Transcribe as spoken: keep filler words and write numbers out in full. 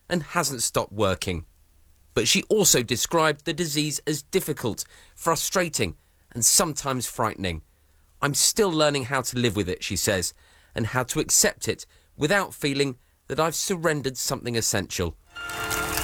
and hasn't stopped working. But she also described the disease as difficult, frustrating, and sometimes frightening. I'm still learning how to live with it, she says, and how to accept it without feeling that I've surrendered something essential.